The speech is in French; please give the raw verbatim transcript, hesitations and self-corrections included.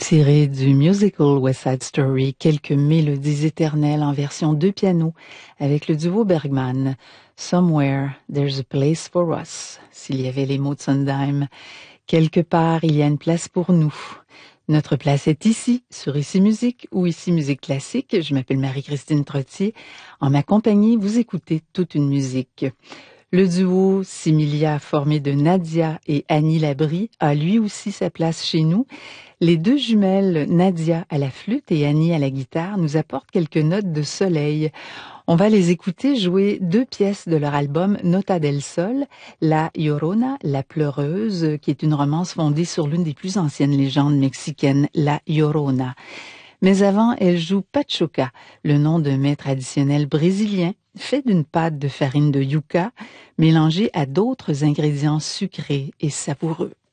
Tiré du musical West Side Story, quelques mélodies éternelles en version deux pianos avec le duo Bergman. Somewhere, there's a place for us. S'il y avait les mots de Sondheim. Quelque part, il y a une place pour nous. Notre place est ici, sur Ici Musique ou Ici Musique Classique. Je m'appelle Marie-Christine Trottier. En ma compagnie, vous écoutez toute une musique. Le duo Similia, formé de Nadia et Annie Labrie, a lui aussi sa place chez nous. Les deux jumelles, Nadia à la flûte et Annie à la guitare, nous apportent quelques notes de soleil. On va les écouter jouer deux pièces de leur album Nota del Sol, La Llorona, la pleureuse, qui est une romance fondée sur l'une des plus anciennes légendes mexicaines, La Llorona. Mais avant, elle joue Pachoca, le nom d'un mets traditionnel brésilien, fait d'une pâte de farine de yucca, mélangée à d'autres ingrédients sucrés et savoureux.